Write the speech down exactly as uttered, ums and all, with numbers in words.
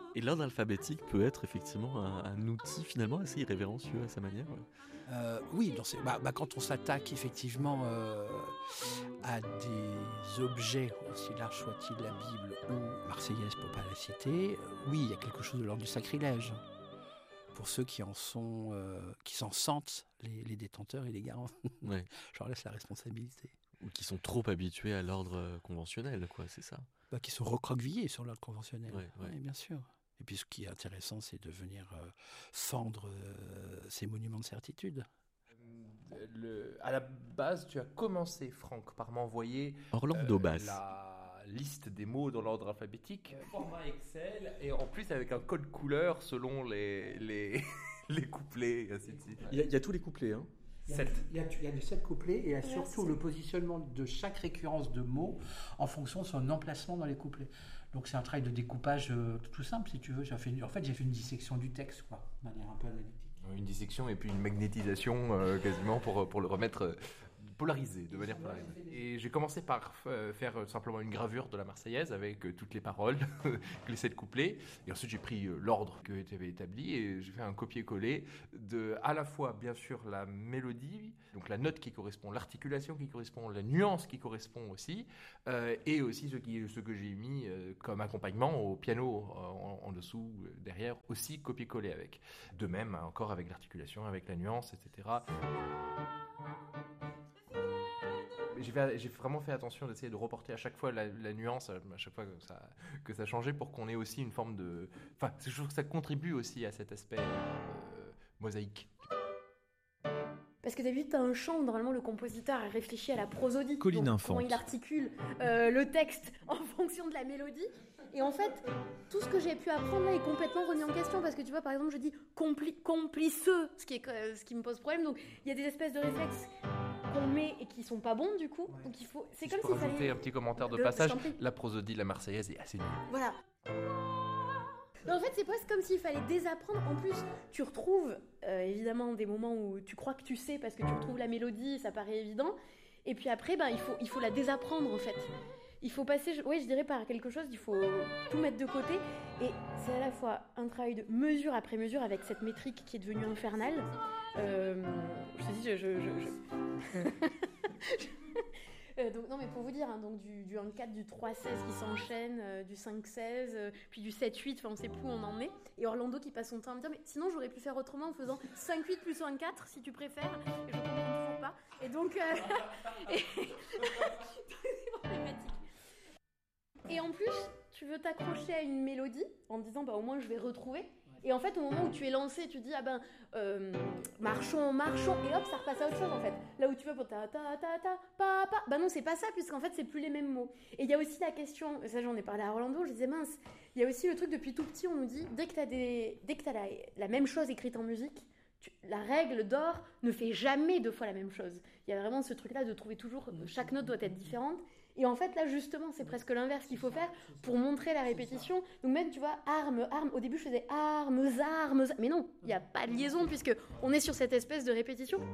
Et l'ordre alphabétique peut être effectivement un, un outil finalement assez irrévérencieux à sa manière. Ouais. Euh, oui, non, c'est, bah, bah, quand on s'attaque effectivement euh, à des objets, aussi larges soit-il la Bible ou Marseillaise pour pas la citer, euh, oui, il y a quelque chose de l'ordre du sacrilège. Pour ceux qui en sont, euh, qui s'en sentent les, les détenteurs et les garants. Ouais. Je leur laisse la responsabilité. Ou qui sont trop habitués à l'ordre conventionnel, quoi, c'est ça. Bah, qui sont recroquevillés sur l'ordre conventionnel. Ouais, ouais. Oui, bien sûr. Et puis ce qui est intéressant, c'est de venir euh, fendre euh, ces monuments de certitude. Le, à la base, tu as commencé, Franck, par m'envoyer Orlando euh, Bass. la liste des mots dans l'ordre alphabétique, format Excel, et en plus avec un code couleur selon les, les, les couplets, et ainsi de suite. Il y, a, il y a tous les couplets, hein. Il y, a, il, y a, il y a des sept couplets et il y a surtout le positionnement de chaque récurrence de mots en fonction de son emplacement dans les couplets. Donc c'est un travail de découpage euh, tout simple si tu veux. J'ai fait, en fait j'ai fait une dissection du texte quoi, de manière un peu analytique. Une dissection et puis une magnétisation euh, quasiment pour, pour le remettre euh, polarisé, de manière polarisée. Et j'ai commencé par f- faire simplement une gravure de la Marseillaise avec euh, toutes les paroles, les sept couplets. Et ensuite j'ai pris euh, l'ordre que tu avais établi et j'ai fait un copier-coller de à la fois bien sûr la mélodie, donc la note qui correspond, l'articulation qui correspond, la nuance qui correspond aussi, euh, et aussi ce, qui, ce que j'ai mis euh, comme accompagnement au piano euh, en, en dessous, euh, derrière, aussi copier-coller avec. De même, encore avec l'articulation, avec la nuance, et cetera. J'ai, fait, j'ai vraiment fait attention d'essayer de reporter à chaque fois la, la nuance, à chaque fois que ça, que ça changeait, pour qu'on ait aussi une forme de... Enfin, je trouve que ça contribue aussi à cet aspect euh, mosaïque. Parce que d'habitude, t'as un chant où normalement le compositeur a réfléchi à la prosodie. Colline donc, Infante. comment il articule euh, le texte en fonction de la mélodie. Et en fait, tout ce que j'ai pu apprendre là est complètement remis en question. Parce que tu vois, par exemple, je dis compli- complisseux, ce qui, est, euh, ce qui me pose problème. Donc, il y a des espèces de réflexes qu'on met et qui sont pas bons du coup. Ouais. Donc, il faut. C'est si comme je peux s'il rajouter fallait. un petit commentaire de, de passage. La prosodie de la Marseillaise est assez nulle. Voilà. Mais en fait, c'est presque comme s'il fallait désapprendre. En plus, tu retrouves euh, évidemment des moments où tu crois que tu sais parce que tu retrouves la mélodie, ça paraît évident. Et puis après, ben, il faut, il faut la désapprendre en fait. Il faut passer, je, ouais, je dirais par quelque chose, il faut tout mettre de côté. Et c'est à la fois un travail de mesure après mesure avec cette métrique qui est devenue infernale. Euh, je te dis, je... je, je, je... Euh, donc, non mais pour vous dire, hein, donc du, du un quatre, du trois seize qui s'enchaîne, euh, du cinq seize, euh, puis du sept huit, enfin on sait plus où on en est. Et Orlando qui passe son temps à me dire, mais sinon j'aurais pu faire autrement en faisant cinq huit plus un quatre si tu préfères. Et je comprends toujours pas. Et donc, euh... et... c'est problématique. Et en plus, tu veux t'accrocher à une mélodie en te disant, bah au moins je vais retrouver. Et en fait, au moment où tu es lancé, tu dis, ah ben, euh, marchons, marchons, et hop, ça repasse à autre chose, en fait. Là où tu vas pour ta, ta, ta, ta, pa, pa, bah non, c'est pas ça, puisqu'en fait, c'est plus les mêmes mots. Et il y a aussi la question, ça j'en ai parlé à Orlando, je disais, mince, il y a aussi le truc, depuis tout petit, on nous dit, dès que t'as des, dès que t'as la, la même chose écrite en musique, tu, la règle d'or ne fait jamais deux fois la même chose. Il y a vraiment ce truc-là de trouver toujours, chaque note doit être différente. Et en fait, là, justement, c'est presque l'inverse qu'il faut faire pour montrer la répétition. Donc même, tu vois, armes, armes. Au début, je faisais armes, armes. Mais non, il n'y a pas de liaison puisque on est sur cette espèce de répétition.